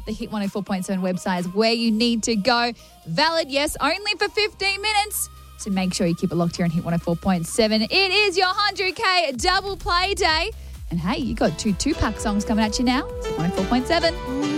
The Hit 104.7 website is where you need to go. Valid, yes, only for 15 minutes. So make sure you keep it locked here on Hit 104.7. It is your 100K double play day. And hey, you got two 2-pack songs coming at you now. It's Hit 104.7.